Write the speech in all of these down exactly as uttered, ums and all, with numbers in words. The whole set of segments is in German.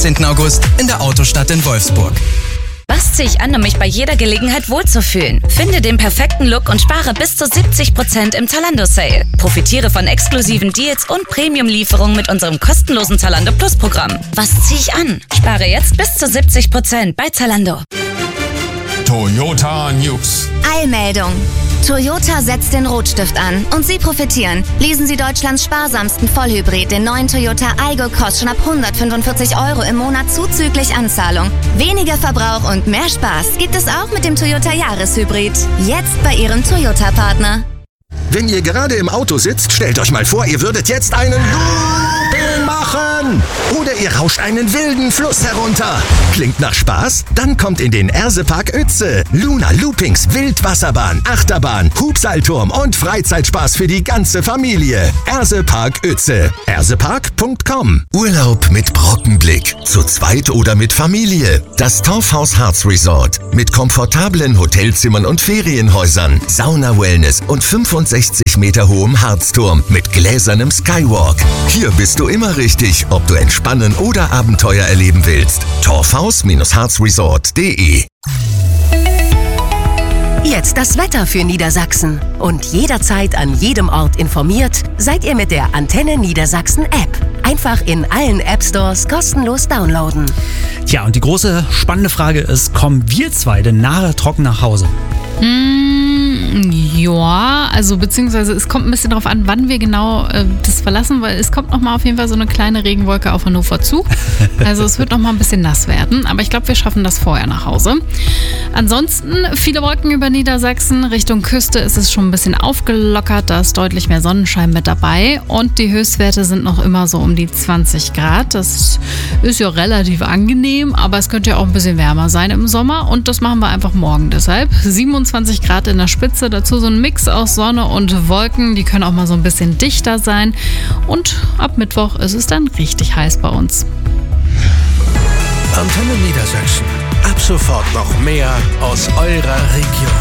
fünfzehnten August in der Autostadt in Wolfsburg. Was ziehe ich an, um mich bei jeder Gelegenheit wohlzufühlen? Finde den perfekten Look und spare bis zu siebzig Prozent im Zalando-Sale. Profitiere von exklusiven Deals und Premium-Lieferungen mit unserem kostenlosen Zalando Plus-Programm. Was ziehe ich an? Spare jetzt bis zu siebzig Prozent bei Zalando. Toyota News. Eilmeldung. Toyota setzt den Rotstift an und Sie profitieren. Leasen Sie Deutschlands sparsamsten Vollhybrid, den neuen Toyota Aygo Cross, schon ab hundertfünfundvierzig Euro im Monat zuzüglich Anzahlung. Weniger Verbrauch und mehr Spaß gibt es auch mit dem Toyota Jahreshybrid. Jetzt bei Ihrem Toyota-Partner. Wenn ihr gerade im Auto sitzt, stellt euch mal vor, ihr würdet jetzt einen Looping machen. Oder ihr rauscht einen wilden Fluss herunter. Klingt nach Spaß? Dann kommt in den Ersepark Uetze. Luna Loopings, Wildwasserbahn, Achterbahn, Hubseilturm und Freizeitspaß für die ganze Familie. Ersepark Uetze. ersepark punkt com. Urlaub mit Brockenblick. Zu zweit oder mit Familie. Das Torfhaus Harz Resort. Mit komfortablen Hotelzimmern und Ferienhäusern. Sauna-Wellness und fünfundsechzig Meter hohem Harzturm mit gläsernem Skywalk. Hier bist du immer richtig, ob du entspannen oder Abenteuer erleben willst. torfhaus Harz Resort punkt de. Jetzt das Wetter für Niedersachsen. Und jederzeit an jedem Ort informiert, seid ihr mit der Antenne Niedersachsen App. Einfach in allen App-Stores kostenlos downloaden. Tja, und die große spannende Frage ist, kommen wir zwei denn nachher trocken nach Hause? Mm, ja, also beziehungsweise es kommt ein bisschen darauf an, wann wir genau äh, das verlassen, weil es kommt nochmal auf jeden Fall so eine kleine Regenwolke auf Hannover zu. Also es wird nochmal ein bisschen nass werden, aber ich glaube, wir schaffen das vorher nach Hause. Ansonsten viele Wolken über Niedersachsen. Richtung Küste ist es schon ein bisschen aufgelockert, da ist deutlich mehr Sonnenschein mit dabei und die Höchstwerte sind noch immer so um die zwanzig Grad. Das ist ja relativ angenehm, aber es könnte ja auch ein bisschen wärmer sein im Sommer und das machen wir einfach morgen deshalb. siebenundzwanzig Grad in der Spitze, dazu so ein Mix aus Sonne und Wolken, die können auch mal so ein bisschen dichter sein und ab Mittwoch ist es dann richtig heiß bei uns. Antenne Niedersachsen. Ab sofort noch mehr aus eurer Region.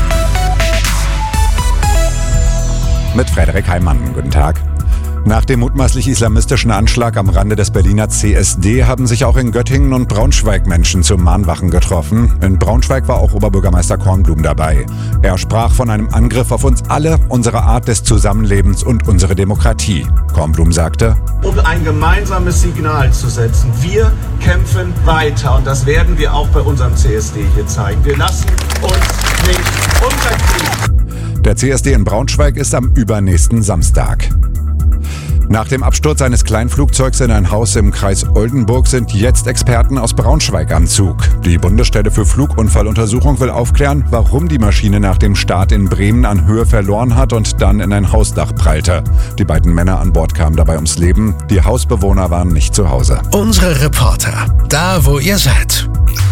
Mit Frederik Heimann. Guten Tag. Nach dem mutmaßlich islamistischen Anschlag am Rande des Berliner C S D haben sich auch in Göttingen und Braunschweig Menschen zu Mahnwachen getroffen. In Braunschweig war auch Oberbürgermeister Kornblum dabei. Er sprach von einem Angriff auf uns alle, unsere Art des Zusammenlebens und unsere Demokratie. Kornblum sagte: Um ein gemeinsames Signal zu setzen. Wir kämpfen weiter und das werden wir auch bei unserem C S D hier zeigen. Wir lassen uns nicht unterkriegen. Der C S D in Braunschweig ist am übernächsten Samstag. Nach dem Absturz eines Kleinflugzeugs in ein Haus im Kreis Oldenburg sind jetzt Experten aus Braunschweig am Zug. Die Bundesstelle für Flugunfalluntersuchung will aufklären, warum die Maschine nach dem Start in Bremen an Höhe verloren hat und dann in ein Hausdach prallte. Die beiden Männer an Bord kamen dabei ums Leben. Die Hausbewohner waren nicht zu Hause. Unsere Reporter, da wo ihr seid.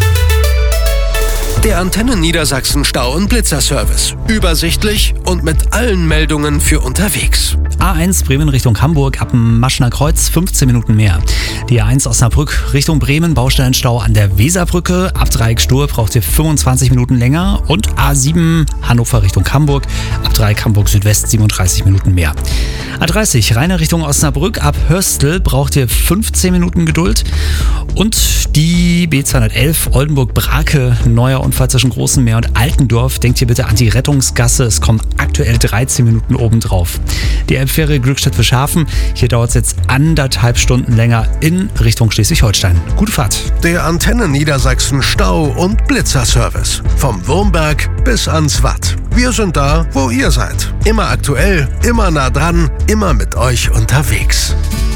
Der Antenne Niedersachsen Stau- und Blitzerservice. Übersichtlich und mit allen Meldungen für unterwegs. A eins Bremen Richtung Hamburg ab dem Maschner Kreuz fünfzehn Minuten mehr. Die A eins Osnabrück Richtung Bremen Baustellenstau an der Weserbrücke. Ab Dreieck Stur braucht ihr fünfundzwanzig Minuten länger. Und A sieben Hannover Richtung Hamburg ab Dreieck Hamburg Südwest siebenunddreißig Minuten mehr. A dreißig Rheine Richtung Osnabrück ab Hörstel braucht ihr fünfzehn Minuten Geduld. Und die B zweihundertelf Oldenburg-Brake neuer Unfall zwischen Großen Meer und Altendorf. Denkt hier bitte an die Rettungsgasse. Es kommen aktuell dreizehn Minuten obendrauf. Die Elbfähre Glückstadt-Fischhafen. Hier dauert es jetzt anderthalb Stunden länger in Richtung Schleswig-Holstein. Gute Fahrt. Der Antenne Niedersachsen Stau- und Blitzerservice. Vom Wurmberg bis ans Watt. Wir sind da, wo ihr seid. Immer aktuell, immer nah dran, immer mit euch unterwegs.